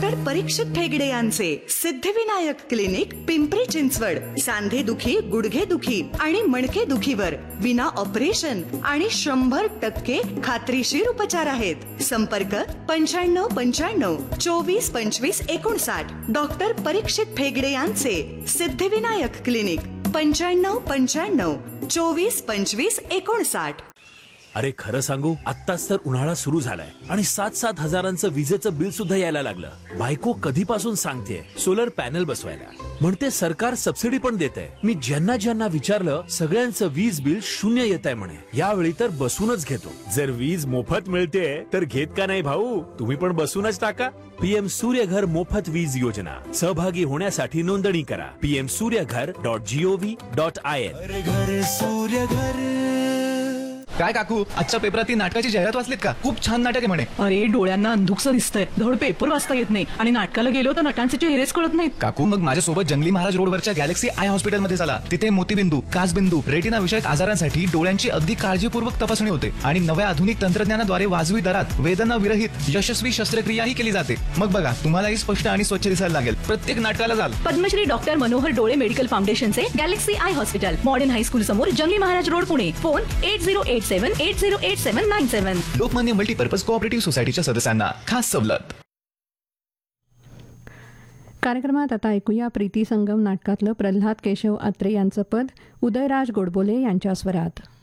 Doctor परीक्षित ठेगडे यांचे Siddhivinayak clinic, Pimpri Chinchwad. सांधेदुखी, गुडघेदुखी आणि मणकेदुखीवर विना ऑपरेशन आणि 100% खात्रीशीर उपचार आहेत. संपर्क 9595 24 25 59. डॉक्टर परीक्षित ठेगडे यांचे सिद्धिविनायक क्लिनिक, 9595 24 25 59. अरे खरं सांगू, आत्ताच तर उन्हाळा सुरू झालाय आणि 7-7 हजारांचं विजेचं बिल सुद्धा यायला लागलं. बायको कधीपासून सांगतेय सोलर पॅनल बसवायला, म्हणते सरकार सबसिडी पण देतंय. मी ज्यांना विचारलं सगळ्यांचं वीज बिल 0 येत आहे म्हणे. यावेळी तर बसूनच घेतो. जर वीज मोफत मिळते तर घेत का नाही भाऊ? तुम्ही पण बसूनच टाका. PM सूर्यघर मोफत वीज योजना. सहभागी होण्यासाठी नोंदणी करा pmsuryaghar.gov.in. काय काकू, आजच्या पेपरात नाटकाची जाहिरात वाचलीत का? खूप छान नाटक आहे म्हणे. अरे डोळ्यांना अंधुकसं दिसतंय, धड पेपर वाचता येत नाही आणि नाटकाला गेलो तर नटांचे चेहरेच कळत नाहीत. काकू, मग माझ्यासोबत जंगली महाराज रोडवरच्या गॅलेक्सी आय हॉस्पिटलमध्ये चला. तिथे मोतीबिंदू, काचबिंदू, रेटिना विषयक आजारांसाठी डोळ्यांची अगदी काळजीपूर्वक तपासणी होते आणि नव्या आधुनिक तंत्रज्ञानाद्वारे वाजवी दरात वेदना विरहित यशस्वी शस्त्रक्रियाही केली जाते. मग बघा, तुम्हालाही स्पष्ट आणि स्वच्छ दिसायला लागेल. प्रत्येक नाटकाला जाल. पद्मश्री डॉक्टर मनोहर डोळे मेडिकल फाउंडेशनचे Galaxy I hospital, modern high school समोर, जंगली Maharaj road, Pune. Phone 8087808797. Lokmanya multipurpose cooperative सोसायटीच्या सदस्यांना खास सवलत. कार्यक्रमात आता ऐकूया प्रीती संगम नाटकातलं प्रल्हाद केशव अत्रे यांचं पद उदयराज गोडबोले यांच्या स्वरात.